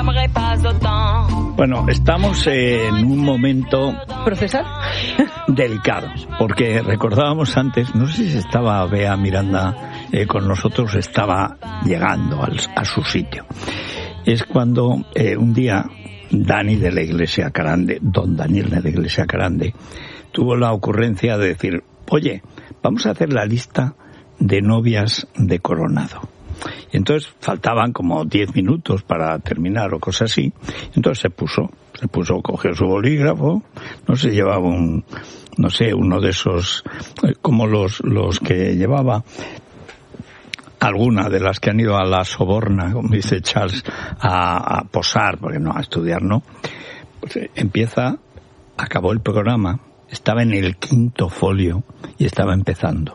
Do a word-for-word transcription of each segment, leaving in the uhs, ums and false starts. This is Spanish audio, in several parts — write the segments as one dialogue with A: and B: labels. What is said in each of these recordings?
A: Bueno, estamos en un momento
B: ¿procesar?
A: delicado, porque recordábamos antes, no sé si estaba Bea Miranda eh, con nosotros, estaba llegando al, a su sitio. Es cuando eh, un día Dani de la Iglesia Carande, don Daniel de la Iglesia Carande, tuvo la ocurrencia de decir, oye, vamos a hacer la lista de novias de Coronado. Y entonces faltaban como diez minutos para terminar o cosas así. Entonces se puso, se puso, cogió su bolígrafo, no sé, llevaba un, no sé, uno de esos, como los, los que llevaba alguna de las que han ido a la Soborna, como dice Charles, a, a posar, porque no, a estudiar no. Pues empieza, acabó el programa, estaba en el quinto folio y estaba empezando.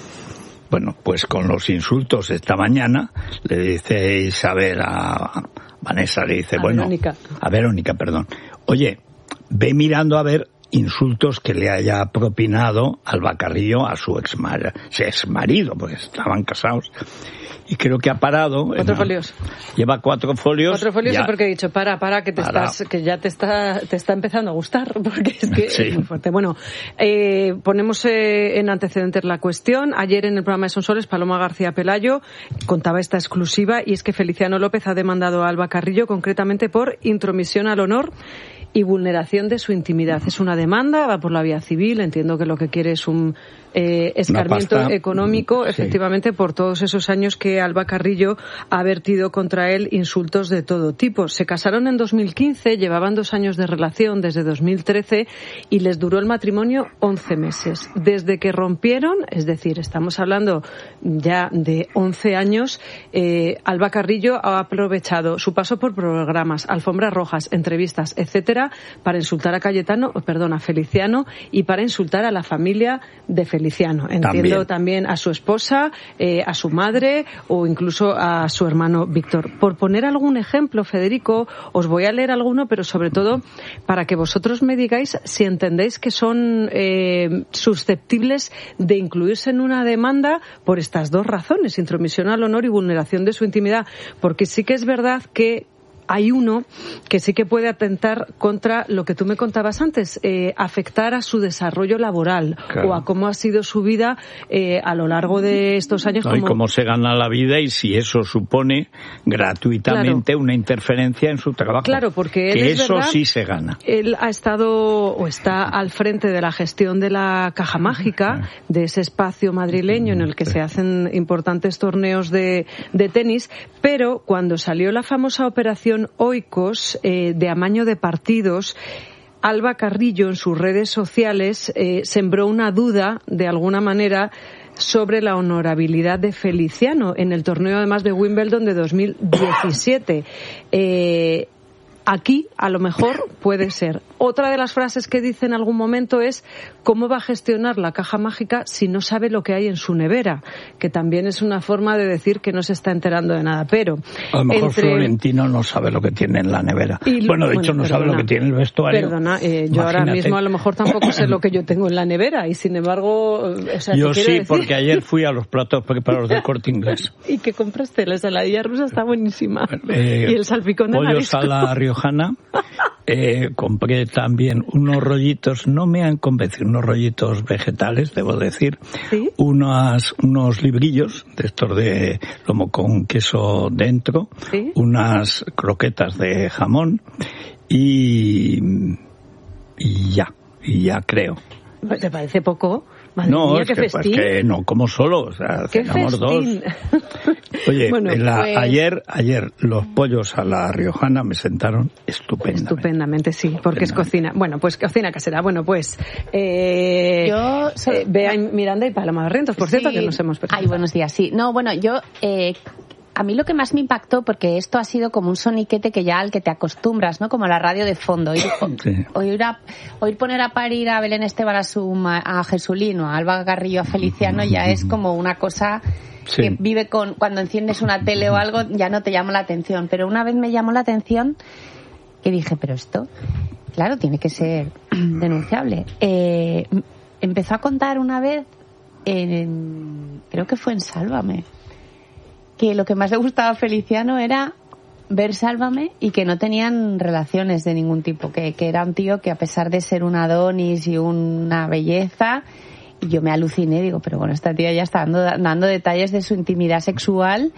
A: Bueno, pues con los insultos esta mañana le dice Isabel a Vanessa, le dice, a bueno, Verónica. a Verónica, perdón, oye, ve mirando a ver insultos que le haya propinado Alba Carrillo a su ex marido, porque estaban casados. Y creo que ha parado.
B: Cuatro en, folios.
A: Lleva cuatro folios.
B: Cuatro folios
A: ya,
B: y porque he dicho, para, para, que te para. estás, que ya te está, te está empezando a gustar, porque es que sí. es muy fuerte. Bueno, eh, ponemos eh, en antecedentes la cuestión. Ayer en el programa de Sonsoles, Paloma García Pelayo contaba esta exclusiva, y es que Feliciano López ha demandado a Alba Carrillo concretamente por intromisión al honor y vulneración de su intimidad. Es una demanda, va por la vía civil, entiendo que lo que quiere es un eh, escarmiento económico, sí. efectivamente, por todos esos años que Alba Carrillo ha vertido contra él insultos de todo tipo. Se casaron en dos mil quince, llevaban dos años de relación desde dos mil trece y les duró el matrimonio once meses. Desde que rompieron, es decir, estamos hablando ya de once años, eh, Alba Carrillo ha aprovechado su paso por programas, alfombras rojas, entrevistas, etcétera, para insultar a Cayetano, perdón, a Feliciano, y para insultar a la familia de Feliciano. Entiendo también, también a su esposa, eh, a su madre o incluso a su hermano Víctor. Por poner algún ejemplo, Federico, os voy a leer alguno, pero sobre todo para que vosotros me digáis si entendéis que son eh, susceptibles de incluirse en una demanda por estas dos razones, intromisión al honor y vulneración de su intimidad. Porque sí que es verdad que hay uno que sí que puede atentar contra lo que tú me contabas antes, eh, afectar a su desarrollo laboral, claro, o a cómo ha sido su vida eh, a lo largo de estos años.
A: No,
B: como...
A: Y cómo se gana la vida y si eso supone gratuitamente, claro, una interferencia en su trabajo.
B: Claro, porque él
A: que
B: es
A: eso
B: verdad,
A: sí se gana.
B: Él ha estado o está al frente de la gestión de la Caja Mágica, de ese espacio madrileño en el que se hacen importantes torneos de, de tenis, pero cuando salió la famosa operación Oikos, eh, de amaño de partidos, Alba Carrillo en sus redes sociales eh, sembró una duda, de alguna manera, sobre la honorabilidad de Feliciano en el torneo, además, de Wimbledon de dos mil diecisiete. Eh, aquí, a lo mejor, puede ser. Otra de las frases que dice en algún momento es ¿cómo va a gestionar la Caja Mágica si no sabe lo que hay en su nevera? Que también es una forma de decir que no se está enterando de nada. Pero
A: a lo mejor
B: entre...
A: Florentino no sabe lo que tiene en la nevera. Y, bueno, de hecho, bueno, no perdona, sabe lo que tiene el vestuario.
B: Perdona, eh, yo ahora mismo a lo mejor tampoco sé lo que yo tengo en la nevera y, sin embargo... O sea,
A: yo sí,
B: decir...
A: porque ayer fui a los platos preparados del Corte Inglés.
B: ¿Y qué compraste? La ensaladilla rusa está buenísima. Eh, y el salpicón de marisco.
A: Pollos a la riojana. Eh, compré también unos rollitos, no me han convencido, unos rollitos vegetales, debo decir, ¿sí? unos, unos librillos de estos de lomo con queso dentro, ¿sí? unas croquetas de jamón y, y ya, y ya creo.
B: ¿Te parece poco? Madre
A: no,
B: mía,
A: es
B: qué
A: que,
B: festín.
A: Pues que no como solo, o sea, cenamos dos. Oye, bueno, la, pues... ayer ayer los pollos a la riojana me sentaron estupendamente.
B: Estupendamente, sí, porque es cocina. Bueno, pues cocina casera. Bueno, pues eh,
C: yo soy...
B: eh, Bea Miranda y Paloma Barrientos, por sí. cierto, que nos hemos presentado.
C: Ay, buenos días, sí. No, bueno, yo... Eh, a mí lo que más me impactó, porque esto ha sido como un soniquete que ya al que te acostumbras, ¿no? Como la radio de fondo. Oír, sí. oír, a, oír poner a parir a Belén Esteban a, su, a Jesulino, a Alba Carrillo a Feliciano, ya es como una cosa sí. que vive con... Cuando enciendes una tele o algo, ya no te llama la atención. Pero una vez me llamó la atención y dije, pero esto, claro, tiene que ser denunciable. Eh, empezó a contar una vez, en, creo que fue en Sálvame, que lo que más le gustaba a Feliciano era ver Sálvame y que no tenían relaciones de ningún tipo, que, que era un tío que a pesar de ser un Adonis y una belleza, y yo me aluciné, digo, pero bueno, esta tía ya está dando, dando detalles de su intimidad sexual.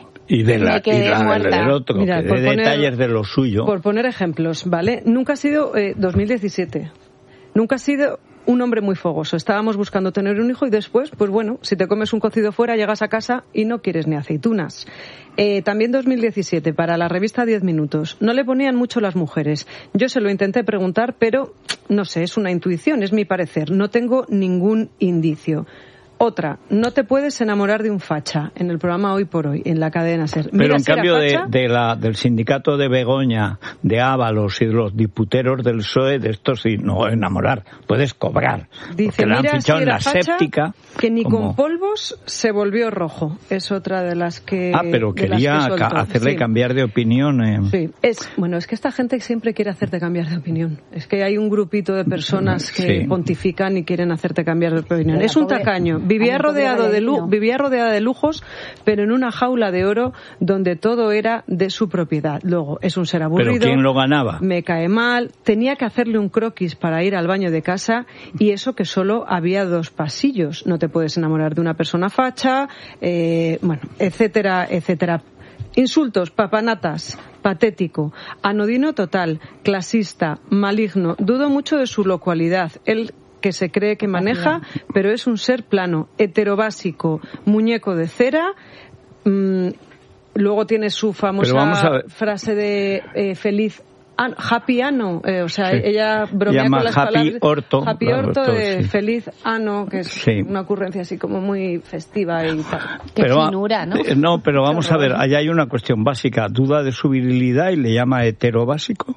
A: Y de la, y la del otro, Mira, que de poner, detalles de lo suyo.
B: Por poner ejemplos, ¿vale? Nunca ha sido eh, dos mil diecisiete. Nunca ha sido un hombre muy fogoso. Estábamos buscando tener un hijo y después, pues bueno, si te comes un cocido fuera, llegas a casa y no quieres ni aceitunas. Eh, también dos mil diecisiete, para la revista diez minutos. No le ponían mucho las mujeres. Yo se lo intenté preguntar, pero no sé, es una intuición, es mi parecer. No tengo ningún indicio. Otra, no te puedes enamorar de un facha en el programa Hoy por Hoy, en la cadena SER.
A: Pero en cambio de, de la, del sindicato de Begoña, de Ábalos y de los diputeros del P S O E, de estos sí, no enamorar, puedes cobrar.
B: Dice,
A: porque
B: mira,
A: la han fichado
B: si
A: en la
B: facha,
A: séptica.
B: Que ni
A: como...
B: con polvos se volvió rojo. Es otra de las que...
A: Ah, pero quería que hacerle sí. cambiar de opinión. Eh.
B: Sí, es, bueno, es que esta gente siempre quiere hacerte cambiar de opinión. Es que hay un grupito de personas que sí. pontifican y quieren hacerte cambiar de opinión. Es un pobre, tacaño. Vivía rodeado De lu- vivía rodeada de lujos, pero en una jaula de oro donde todo era de su propiedad. Luego, es un ser aburrido.
A: ¿Pero quién lo ganaba?
B: Me cae mal. Tenía que hacerle un croquis para ir al baño de casa y eso que solo había dos pasillos. No te puedes enamorar de una persona facha, eh, bueno, etcétera, etcétera. Insultos, papanatas, patético, anodino total, clasista, maligno. Dudo mucho de su locualidad. Él que se cree que maneja, pero es un ser plano, heterobásico, muñeco de cera. Mmm, luego tiene su famosa frase de eh, feliz an, happy ano, eh, o sea, sí. ella bromea
A: Llama
B: con las
A: happy
B: palabras
A: orto,
B: happy orto
A: orto
B: de
A: sí.
B: feliz ano, que es sí. una ocurrencia así como muy festiva y tal.
C: Qué pero, finura, ¿no?
A: Eh, no, pero vamos a ver, allá hay una cuestión básica, duda de su virilidad y le llama heterobásico.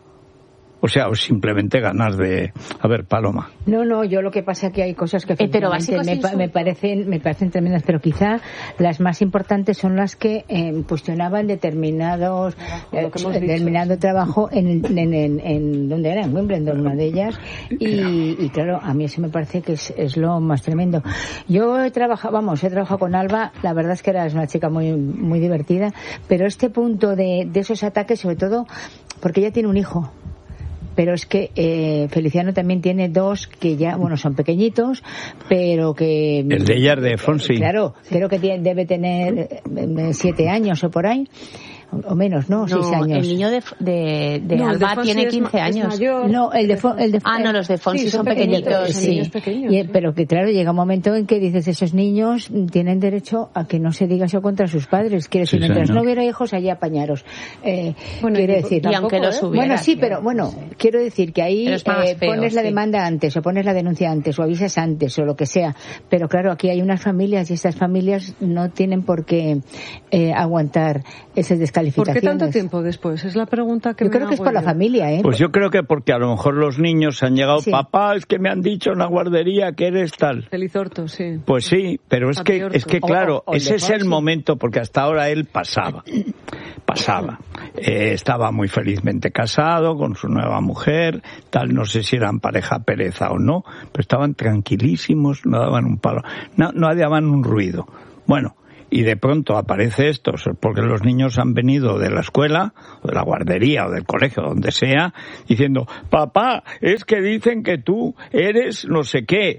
A: O sea, o simplemente ganas de... A ver, Paloma.
D: No, no, yo lo que pasa es que hay cosas que me, pa- me parecen me parecen tremendas, pero quizá las más importantes son las que eh, cuestionaban determinados eh, determinado trabajo en, en, en, en ¿dónde era? En Wimbledon, una de ellas. Y, y claro, a mí eso me parece que es, es lo más tremendo. Yo he trabajado, vamos, he trabajado con Alba, la verdad es que era una chica muy muy divertida, pero este punto de, de esos ataques, sobre todo porque ella tiene un hijo. Pero es que eh, Feliciano también tiene dos que ya, bueno, son pequeñitos, pero que...
A: El de ella es de Fonsi.
D: Claro, creo que tiene, debe tener eh, siete años o por ahí. O menos, ¿no?
C: no
D: Seis años.
C: El niño de, de, de
B: no,
C: Alba
B: de
C: tiene quince años.
D: No, el de, el de
C: Ah, no, los de Fonsi sí, son, son pequeñitos. pequeñitos
D: sí.
B: Niños pequeños,
D: y,
B: sí.
D: Pero que claro, llega un momento en que dices, esos niños tienen derecho a que no se diga eso contra sus padres. Quiere decir, sí, mientras no hubiera hijos, allí apañaros. Eh,
B: bueno,
D: quiero decir,
C: y aunque los hubiera.
D: Bueno, sí, pero bueno, quiero decir que ahí eh, feo, pones la sí. demanda antes, o pones la denuncia antes, o avisas antes, o lo que sea. Pero claro, aquí hay unas familias y estas familias no tienen por qué eh, aguantar esas descalificaciones.
B: ¿Por qué tanto tiempo después? Es la pregunta que
D: yo
B: me
D: creo que es por yo. la familia, ¿eh?
A: Pues yo creo que porque a lo mejor los niños han llegado, sí. papá, es que me han dicho en la guardería que eres tal.
B: Feliz orto, sí.
A: Pues sí, pero es que, es que claro, o, o ese es el sí. momento, porque hasta ahora él pasaba, pasaba. Eh, estaba muy felizmente casado con su nueva mujer, tal, no sé si eran pareja pereza o no, pero estaban tranquilísimos, no daban un palo, no, no daban un ruido. Bueno, y de pronto aparece esto, porque los niños han venido de la escuela, o de la guardería, o del colegio, donde sea, diciendo, papá, es que dicen que tú eres no sé qué,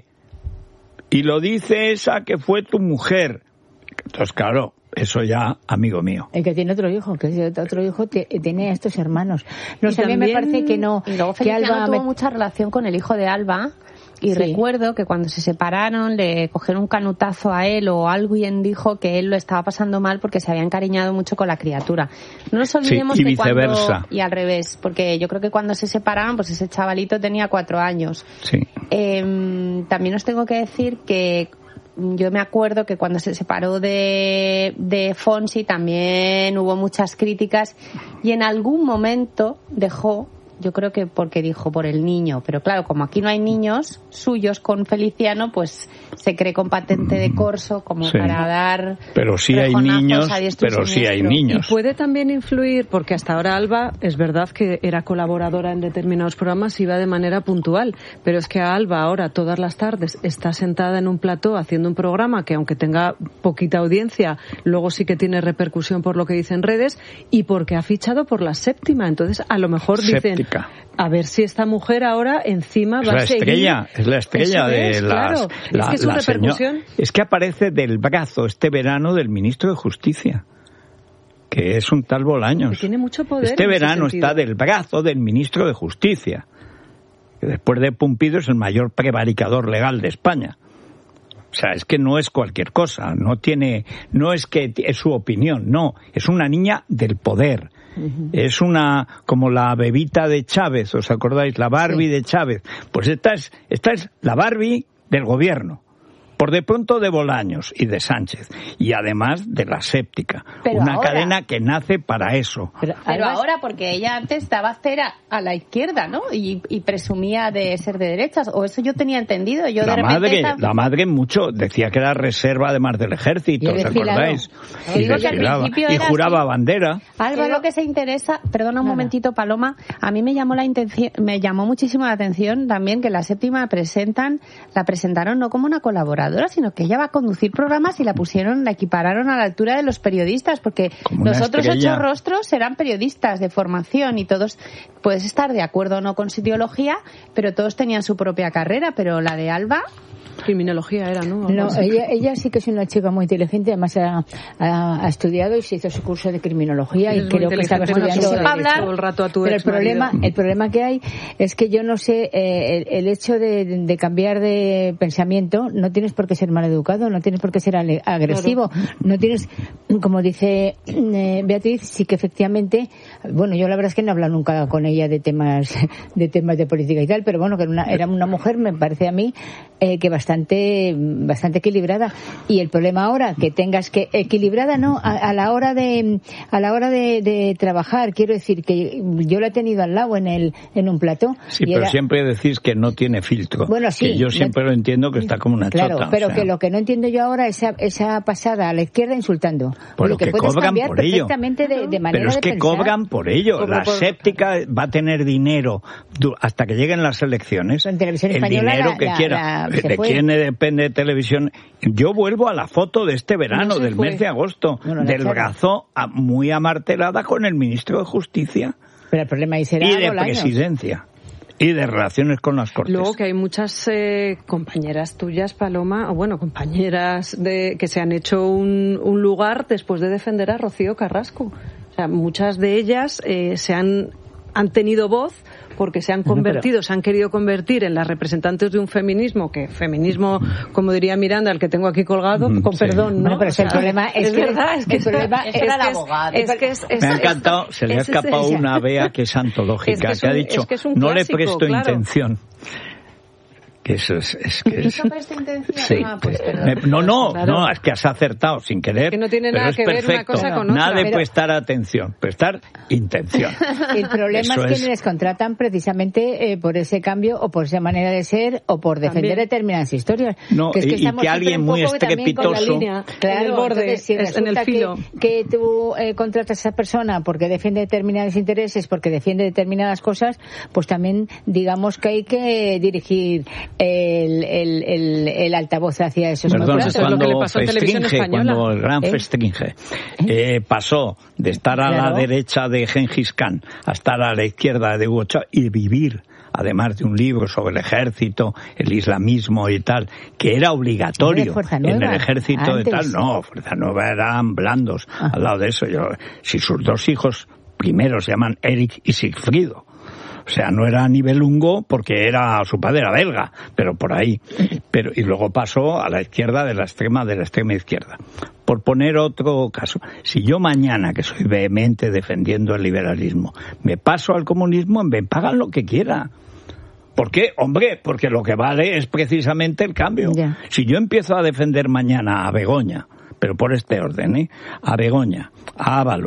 A: y lo dice esa que fue tu mujer. Entonces, claro, eso ya, amigo mío.
D: El que tiene otro hijo, que otro hijo t- tiene a estos hermanos. No sé, a mí me parece que no...
C: Y luego Feliciano Alba tuvo me... mucha relación con el hijo de Alba. Y sí. recuerdo que cuando se separaron le cogieron un canutazo a él o alguien dijo que él lo estaba pasando mal porque se había encariñado mucho con la criatura. No nos olvidemos
A: sí, y
C: que
A: viceversa.
C: cuando... Y al revés, porque yo creo que cuando se separaron, pues ese chavalito tenía cuatro años.
A: Sí.
C: Eh, también os tengo que decir que yo me acuerdo que cuando se separó de, de Fonsi también hubo muchas críticas y en algún momento dejó yo creo que porque dijo por el niño, pero claro, como aquí no hay niños suyos con Feliciano, pues se cree con patente de corso como sí. para dar
A: pero sí hay niños pero sí hay niños
B: y puede también influir porque hasta ahora Alba es verdad que era colaboradora en determinados programas, iba de manera puntual, pero es que a Alba ahora todas las tardes está sentada en un plató haciendo un programa que aunque tenga poquita audiencia, luego sí que tiene repercusión por lo que dicen redes y porque ha fichado por la Séptima, entonces a lo mejor dicen
A: Séptica.
B: A ver si esta mujer ahora encima
A: es
B: va
A: la
B: a seguir.
A: Estrella, es la estrella
B: es,
A: de las...
B: Claro.
A: La,
B: es que su
A: la
B: repercusión...
A: Señor, es que aparece del brazo este verano del ministro de Justicia, que es un tal Bolaños.
B: Que tiene mucho poder.
A: Este verano está del brazo del ministro de Justicia, que después de Pumpido es el mayor prevaricador legal de España. O sea, es que no es cualquier cosa, no tiene, no es que es su opinión, no, es una niña del poder. Uh-huh. Es una, como la bebita de Chávez, ¿os acordáis? La Barbie sí. de Chávez. Pues esta es, esta es la Barbie del gobierno. Por de pronto de Bolaños y de Sánchez. Y además de la Séptica. Pero una ahora, cadena que nace para eso.
C: Pero, pero ahora, porque ella antes daba cera a la izquierda, ¿no? Y, y presumía de ser de derechas. O eso yo tenía entendido. Yo
A: la,
C: de
A: madre,
C: esta...
A: la madre mucho decía que era reserva además del ejército, ¿os acordáis?
C: Y, y, desfilaba,
A: y juraba así. bandera.
C: Algo lo que se interesa, perdona un Nada. momentito, Paloma, a mí me llamó la intención, me llamó muchísimo la atención también que la Séptima presentan, la presentaron no como una colaboradora, sino que ella va a conducir programas y la pusieron, la equipararon a la altura de los periodistas, porque los otros ocho rostros serán periodistas de formación y todos, puedes estar de acuerdo o no con su ideología, pero todos tenían su propia carrera, pero la de Alba...
B: Criminología era, ¿no?
D: No, ella, ella sí que es una chica muy inteligente, además ha, ha, ha estudiado y se hizo su curso de criminología y creo que estaba estudiando
B: no hablar todo el rato a tu
D: pero el problema, el problema que hay es que yo no sé, eh, el, el hecho de, de cambiar de pensamiento, no tienes por qué ser maleducado, no tienes por qué ser ale, agresivo, claro. no tienes, como dice eh, Beatriz, sí que efectivamente, bueno, yo la verdad es que no he hablado nunca con ella de temas de temas de política y tal, pero bueno, que era una, era una mujer, me parece a mí, eh, que bastante bastante bastante equilibrada, y el problema ahora que tengas que equilibrada no a, a la hora de a la hora de, de trabajar, quiero decir que yo la he tenido al lado en el en un plató.
A: Sí, pero era... siempre decís que no tiene filtro.
D: Bueno, sí.
A: Que yo siempre no... lo entiendo que está como una
D: claro,
A: chota.
D: Pero
A: o sea...
D: que lo que no entiendo yo ahora es esa, esa pasada a la izquierda insultando.
A: Por lo que, que puedes cobran
D: cambiar
A: por ello.
D: perfectamente de, de manera
A: pero es
D: de
A: que
D: pensar.
A: cobran por ello.
B: Como
A: la
B: por...
A: Séptica va a tener dinero hasta que lleguen las elecciones.
D: En televisión
A: el
D: española
A: dinero
D: la,
A: que
D: la,
A: quiera.
D: La,
A: ¿De quién depende de televisión? Yo vuelvo a la foto de este verano, no del fue. mes de agosto, bueno, del brazo a, muy amartelada con el ministro de Justicia.
D: Pero el problema ahí será
A: y de
D: Bolaños.
A: Presidencia. Y de relaciones con las Cortes.
B: Luego que hay muchas eh, compañeras tuyas, Paloma, o bueno, compañeras de que se han hecho un, un lugar después de defender a Rocío Carrasco. O sea, muchas de ellas eh, se han, han tenido voz porque se han convertido, se han querido convertir en las representantes de un feminismo, que feminismo, como diría Miranda, el que tengo aquí colgado, con sí. perdón, ¿no?
D: Bueno, pero o sea, el problema es,
B: es
D: que
B: verdad, es que
D: el problema
C: es, es, es, abogado.
B: Es que es, es,
A: me ha encantado, se le ha escapado es, una Bea que es antológica, es que, es un, que ha dicho, es que es un no clásico, le presto claro. intención. Que eso es, es que es...
C: ¿No presta intención?
A: Sí.
C: Ah, pues,
A: me, no, no, claro. no, es que has acertado sin querer. Es
B: que no tiene nada
A: es
B: que
A: perfecto.
B: ver una cosa con otra.
A: Nada de
B: pero...
A: prestar atención, prestar intención.
D: El problema
A: eso
D: es que
A: es...
D: les contratan precisamente eh, por ese cambio o por esa manera de ser o por defender También. determinadas historias.
A: No,
D: que es que
A: y, y que alguien muy estrepitoso...
B: Línea, claro, en el borde, entonces, si es en el filo.
D: Que, que tú eh, contratas a esa persona porque defiende determinados intereses, porque defiende determinadas cosas, pues también digamos que hay que dirigir el El, el, el altavoz hacia esos
A: Perdón,
D: contratos.
A: cuando
B: es lo que le pasó en televisión española.
A: Cuando el gran ¿Eh? Festringe eh, pasó de estar a claro. la derecha de Gengis Khan a estar a la izquierda de Hugo Chávez y vivir, además de un libro sobre el ejército, el islamismo y tal, que era obligatorio en el ejército Antes. de tal, no, Fuerza Nueva eran blandos ah. al lado de eso. Yo, si sus dos hijos primeros se llaman Eric y Sigfrido, o sea, no era Nibelungo porque era su padre era belga, pero por ahí. Pero y luego pasó a la izquierda de la extrema de la extrema izquierda. Por poner otro caso, si yo mañana, que soy vehemente defendiendo el liberalismo, me paso al comunismo, me pagan lo que quiera. ¿Por qué? Hombre, porque lo que vale es precisamente el cambio. Yeah. Si yo empiezo a defender mañana a Begoña, pero por este orden, ¿eh? A Begoña, a Ábalos,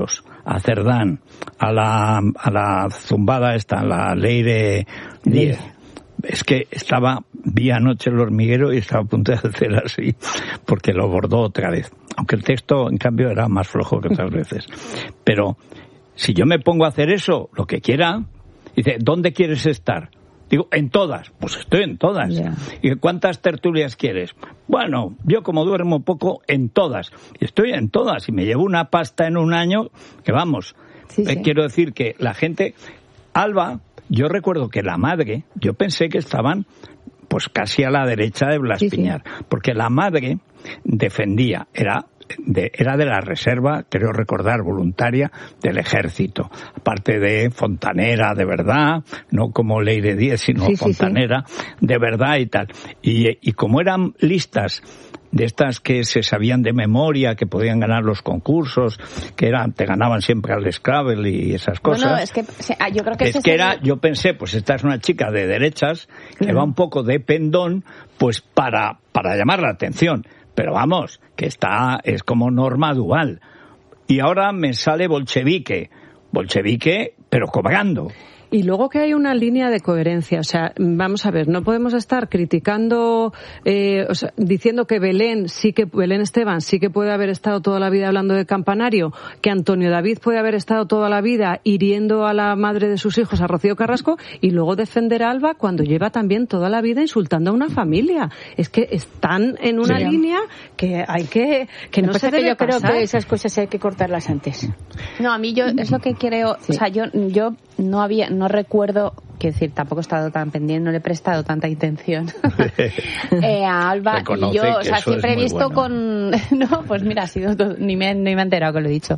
A: a Cerdán, a la, a la zumbada esta, a la Leire diez. Es que estaba, vi anoche el hormiguero y estaba a punto de hacer así, porque lo bordó otra vez. Aunque el texto, en cambio, era más flojo que otras veces. Pero si yo me pongo a hacer eso, lo que quiera, dice, ¿dónde quieres estar? Digo, en todas. Pues estoy en todas. Yeah. ¿Y cuántas tertulias quieres? Bueno, yo como duermo poco, en todas. Y estoy en todas. Y me llevo una pasta en un año, que vamos. Sí, sí. Quiero decir que la gente... Alba... Yo recuerdo que la madre, yo pensé que estaban pues casi a la derecha de Blas sí, Piñar, sí. Porque la madre defendía, era de, era de la reserva, creo recordar, voluntaria del ejército, aparte de fontanera de verdad, no como Leire diez, sino sí, fontanera sí, sí. de verdad y tal. Y, y como eran listas de estas que se sabían de memoria, que podían ganar los concursos, que eran, te ganaban siempre al Scrabble y esas cosas.
C: No, no, es que yo creo que
A: es que era, yo pensé, pues esta es una chica de derechas que claro. va un poco de pendón, pues para para llamar la atención. Pero vamos, que está, es como Norma Duval. Y ahora me sale bolchevique, bolchevique, pero cobrando.
B: Y luego que hay una línea de coherencia, o sea, vamos a ver, no podemos estar criticando, eh, o sea, diciendo que Belén sí que Belén Esteban sí que puede haber estado toda la vida hablando de campanario, que Antonio David puede haber estado toda la vida hiriendo a la madre de sus hijos, a Rocío Carrasco, y luego defender a Alba cuando lleva también toda la vida insultando a una familia. Es que están en una sí. línea que hay que que no se debe
D: yo
B: pasar.
D: Creo que esas cosas hay que cortarlas antes.
C: No, a mí yo es lo que creo, sí. o sea, yo yo no había no recuerdo, quiero decir, tampoco he estado tan pendiente, no le he prestado tanta intención eh, a Alba. Y yo, o sea, siempre he visto bueno. con... No, pues mira, ha sido todo, ni, me, ni me he enterado que lo he dicho.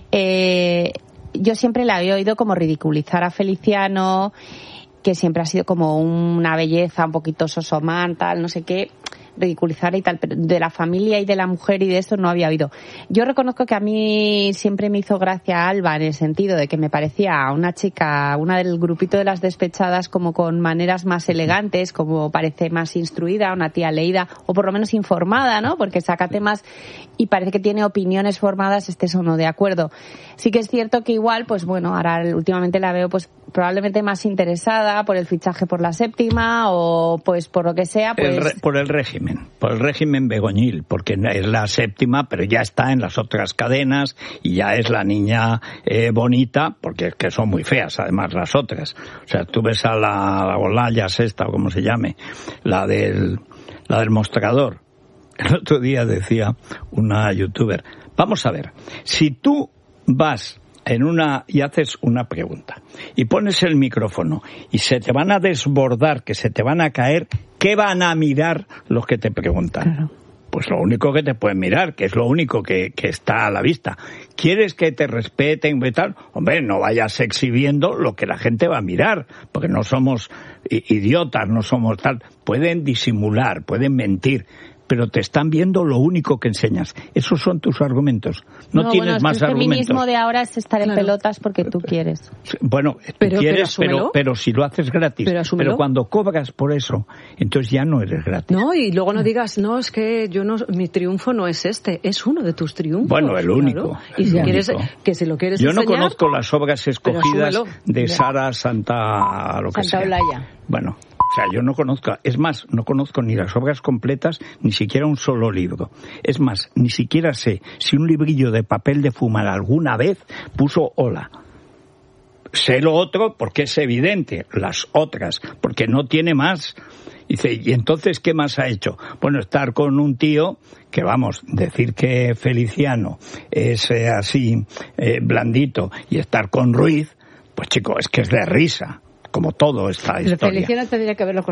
C: Eh, yo siempre la había oído como ridiculizar a Feliciano, que siempre ha sido como una belleza, un poquito sosomán, tal, no sé qué, ridiculizar y tal, pero de la familia y de la mujer y de esto no había habido. Yo reconozco que a mí siempre me hizo gracia Alba en el sentido de que me parecía una chica, una del grupito de las despechadas, como con maneras más elegantes, como parece más instruida, una tía leída o por lo menos informada, ¿no? Porque saca temas y parece que tiene opiniones formadas, estés o no de acuerdo. Sí que es cierto que igual, pues bueno, ahora últimamente la veo pues probablemente más interesada por el fichaje por la séptima o pues por lo que sea, pues...
A: El re, por el régimen. Por el régimen begoñil, porque es la séptima, pero ya está en las otras cadenas y ya es la niña eh, bonita, porque es que son muy feas además las otras. O sea, tú ves a la, la Olaya sexta o como se llame, la del, la del mostrador. El otro día decía una youtuber, vamos a ver, si tú vas en una y haces una pregunta y pones el micrófono y se te van a desbordar, que se te van a caer, ¿qué van a mirar los que te preguntan? Claro. Pues lo único que te pueden mirar, que es lo único que, que está a la vista. ¿Quieres que te respeten y tal? Hombre, no vayas exhibiendo lo que la gente va a mirar, porque no somos idiotas, no somos tal. Pueden disimular, pueden mentir, pero te están viendo lo único que enseñas. Esos son tus argumentos. No, no tienes bueno, más
C: el
A: argumentos.
C: El feminismo de ahora es estar claro. en pelotas porque tú quieres.
A: Bueno, tú pero, quieres, pero, pero, pero si lo haces gratis. Pero, pero cuando cobras por eso, entonces ya no eres gratis.
B: No, y luego no digas, no, es que yo no, mi triunfo no es este, es uno de tus triunfos.
A: Bueno, el único.
B: Claro. Y si
A: el
B: quieres,
A: único.
B: que si lo quieres
A: Yo
B: enseñar,
A: no conozco las obras escogidas de Sara Santa, lo que
D: Santa
A: sea.
D: Olaya.
A: Bueno. O sea, yo no conozco, es más, no conozco ni las obras completas, ni siquiera un solo libro. Es más, ni siquiera sé si un librillo de papel de fumar alguna vez puso hola. Sé lo otro porque es evidente, las otras, porque no tiene más. Dice, ¿y entonces qué más ha hecho? Bueno, estar con un tío que, vamos, decir que Feliciano es eh, así, eh, blandito, y estar con Ruiz, pues chico, es que es de risa. Como todo esta historia.
D: Pero Feliciano tendría que haberlo